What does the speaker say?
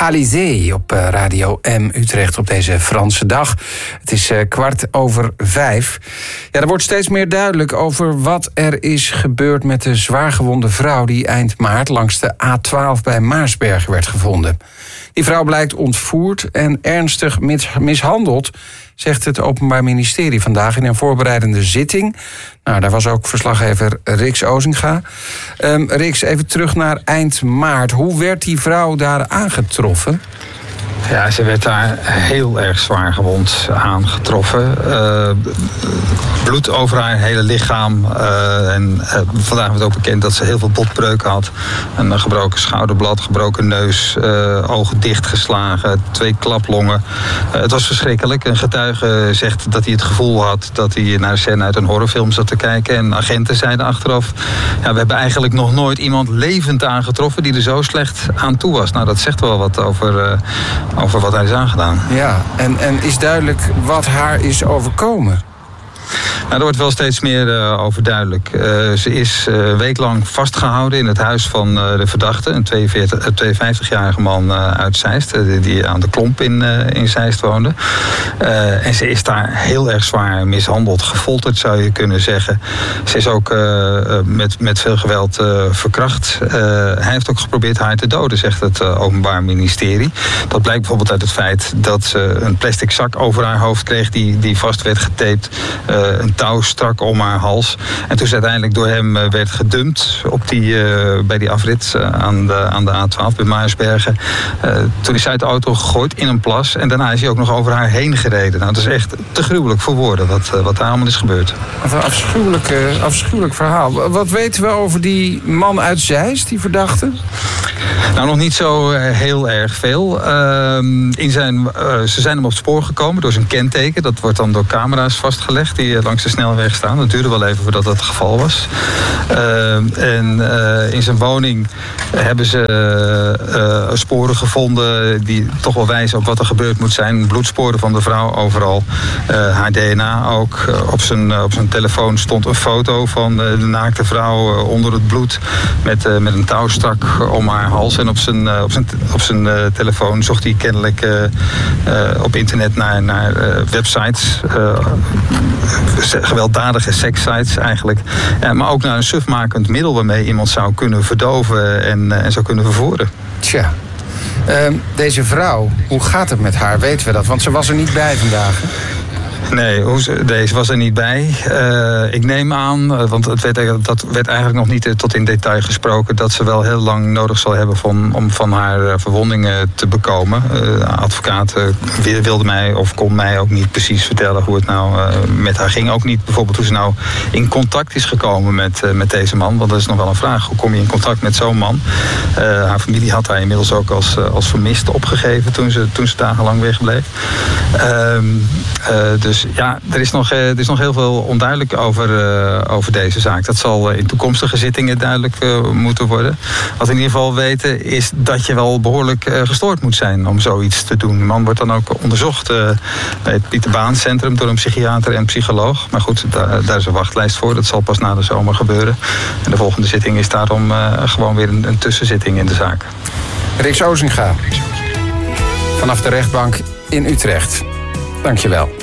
Alizé op Radio M Utrecht op deze Franse dag. Het is 5:15. Ja, er wordt steeds meer duidelijk over wat er is gebeurd met de zwaargewonde vrouw die eind maart langs de A12 bij Maarsbergen werd gevonden. Die vrouw blijkt ontvoerd en ernstig mishandeld, zegt het Openbaar Ministerie vandaag in een voorbereidende zitting. Nou, daar was ook verslaggever Rix Ozinga. Rix, even terug naar eind maart. Hoe werd die vrouw daar aangetroffen? Ja, ze werd daar heel erg zwaar gewond aangetroffen. Bloed over haar hele lichaam. Vandaag werd ook bekend dat ze heel veel botbreuken had. Een gebroken schouderblad, gebroken neus, ogen dichtgeslagen, 2 klaplongen. Het was verschrikkelijk. Een getuige zegt dat hij het gevoel had dat hij naar een scène uit een horrorfilm zat te kijken. En agenten zeiden achteraf, ja, we hebben eigenlijk nog nooit iemand levend aangetroffen die er zo slecht aan toe was. Nou, dat zegt wel wat over wat hij is aangedaan. Ja, en is duidelijk wat haar is overkomen? Nou, er wordt wel steeds meer over duidelijk. Ze is een week lang vastgehouden in het huis van de verdachte. Een 52-jarige man uit Zeist, die aan de Klomp in Zeist woonde. En ze is daar heel erg zwaar mishandeld, gefolterd zou je kunnen zeggen. Ze is ook met veel geweld verkracht. Hij heeft ook geprobeerd haar te doden, zegt het Openbaar Ministerie. Dat blijkt bijvoorbeeld uit het feit dat ze een plastic zak over haar hoofd kreeg die vast werd getaped. Een touw strak om haar hals. En toen ze uiteindelijk door hem werd gedumpt bij die afrit aan de A12 bij Maarsbergen. Toen is hij uit de auto gegooid in een plas. En daarna is hij ook nog over haar heen gereden. Nou, dat is echt te gruwelijk voor woorden wat daar allemaal is gebeurd. Wat een afschuwelijk verhaal. Wat weten we over die man uit Zeist, die verdachte? Nou, nog niet zo heel erg veel. Ze zijn hem op het spoor gekomen door zijn kenteken. Dat wordt dan door camera's vastgelegd die langs de snelweg staan. Dat duurde wel even voordat dat het geval was. In zijn woning hebben ze sporen gevonden die toch wel wijzen op wat er gebeurd moet zijn. Bloedsporen van de vrouw overal. Haar DNA ook. Op zijn telefoon stond een foto van de naakte vrouw onder het bloed met een touw strak om haar hals. En op zijn telefoon zocht hij kennelijk op internet naar websites. Gewelddadige sekssites eigenlijk. Maar ook naar een sufmakend middel waarmee iemand zou kunnen verdoven en zou kunnen vervoeren. Tja. Deze vrouw, hoe gaat het met haar? Weten we dat? Want ze was er niet bij vandaag. Nee, deze was er niet bij. Ik neem aan, want dat werd eigenlijk nog niet tot in detail gesproken, dat ze wel heel lang nodig zal hebben om van haar verwondingen te bekomen. De advocaat wilde mij of kon mij ook niet precies vertellen hoe het nou met haar ging. Ook niet bijvoorbeeld hoe ze nou in contact is gekomen met deze man. Want dat is nog wel een vraag. Hoe kom je in contact met zo'n man? Haar familie had haar inmiddels ook als vermist opgegeven toen ze dagenlang wegbleef. Dus ja, er is nog heel veel onduidelijk over deze zaak. Dat zal in toekomstige zittingen duidelijk moeten worden. Wat we in ieder geval weten is dat je wel behoorlijk gestoord moet zijn om zoiets te doen. De man wordt dan ook onderzocht bij het Pieter Baan Centrum door een psychiater en psycholoog. Maar goed, daar is een wachtlijst voor. Dat zal pas na de zomer gebeuren. En de volgende zitting is daarom gewoon weer een tussenzitting in de zaak. Rix Ozinga, vanaf de rechtbank in Utrecht. Dank je wel.